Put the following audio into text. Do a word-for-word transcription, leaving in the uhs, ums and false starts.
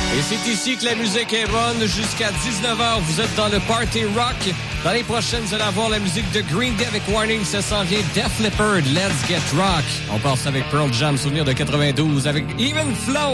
Et c'est ici que la musique est bonne jusqu'à dix-neuf heures. Vous êtes dans le Party Rock. Dans les prochaines, vous allez avoir la musique de Green Day avec Warning. Ça s'en vient. Def Leppard, Let's Get Rock. On passe avec Pearl Jam, souvenir de quatre-vingt-douze avec Even Flow.